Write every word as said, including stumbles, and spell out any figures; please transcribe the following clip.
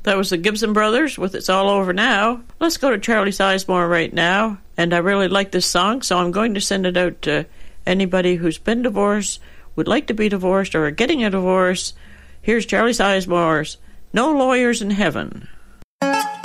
That was the Gibson Brothers with It's All Over Now. Let's go to Charlie Sizemore right now. And I really like this song, so I'm going to send it out to anybody who's been divorced, would like to be divorced, or are getting a divorce. Here's Charlie Sizemore's No Lawyers in Heaven.